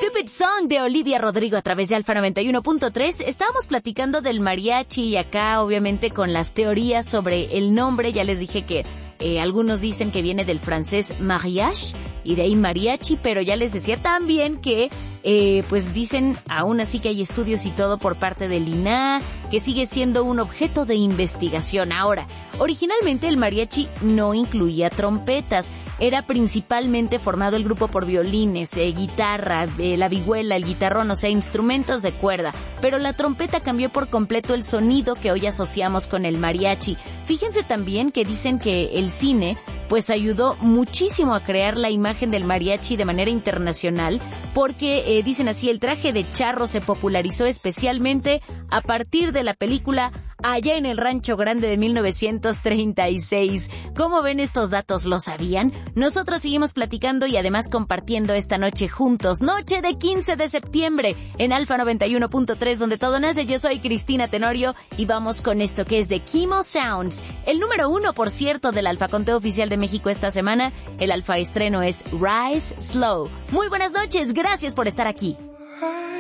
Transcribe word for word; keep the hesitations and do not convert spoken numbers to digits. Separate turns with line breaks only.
Stupid Song de Olivia Rodrigo a través de Alfa noventa y uno punto tres. Estábamos platicando del mariachi y acá obviamente con las teorías sobre el nombre. Ya les dije que eh, algunos dicen que viene del francés mariage y de ahí mariachi, pero ya les decía también que eh, pues dicen aún así que hay estudios y todo por parte del I N A H, que sigue siendo un objeto de investigación. Ahora, originalmente el mariachi no incluía trompetas. Era principalmente formado el grupo por violines, eh, guitarra, eh, la vihuela, el guitarrón, o sea, instrumentos de cuerda. Pero la trompeta cambió por completo el sonido que hoy asociamos con el mariachi. Fíjense también que dicen que el cine pues ayudó muchísimo a crear la imagen del mariachi de manera internacional, porque eh, dicen así, el traje de charro se popularizó especialmente a partir de la película Allá en el Rancho Grande de mil novecientos treinta y seis. ¿Cómo ven estos datos? ¿Lo sabían? Nosotros seguimos platicando y además compartiendo esta noche juntos. Noche de quince de septiembre en Alfa noventa y uno punto tres, donde todo nace. Yo soy Cristina Tenorio y vamos con esto que es de Kimo Sounds. El número uno, por cierto, del Alfa Conteo Oficial de México esta semana. El Alfa estreno es Rise Slow. Muy buenas noches, gracias por estar aquí.